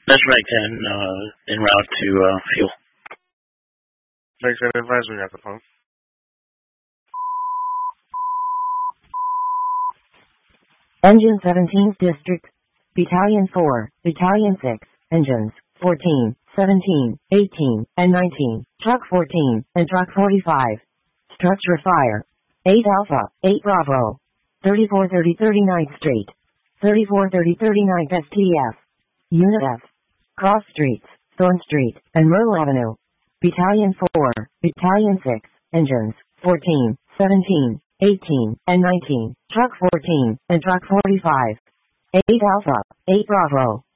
That's right, Ken. En route to fuel. Thanks for the advisory, Captain. Engine 17th District, Battalion 4, Battalion 6, Engines 14, 17, 18, and 19, Truck 14, and Truck 45. Structure fire. 8 Alpha, 8 Bravo. 3430 39th Street. 3430 39th STF. Unit F. Cross Streets, Thorn Street, and Myrtle Avenue. Battalion 4, Battalion 6, Engines 14, 17, 18, and 19, Truck 14, and Truck 45. 8 Alpha, 8 Bravo.